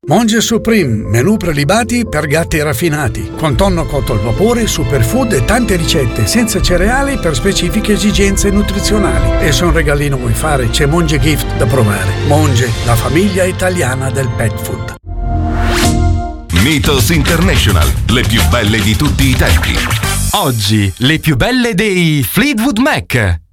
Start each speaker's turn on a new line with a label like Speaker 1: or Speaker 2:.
Speaker 1: Monge Supreme, menù prelibati per gatti raffinati, con tonno cotto al vapore, superfood e tante ricette, senza cereali per specifiche esigenze nutrizionali. E se un regalino vuoi fare, c'è Monge Gift da provare. Monge, la famiglia italiana del pet food.
Speaker 2: Mythos International, le più belle di tutti i tempi.
Speaker 3: Oggi, le più belle dei Fleetwood Mac.